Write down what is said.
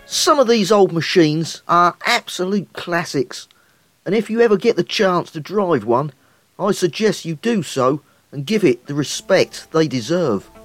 Some of these old machines are absolute classics, and if you ever get the chance to drive one, I suggest you do so and give it the respect they deserve.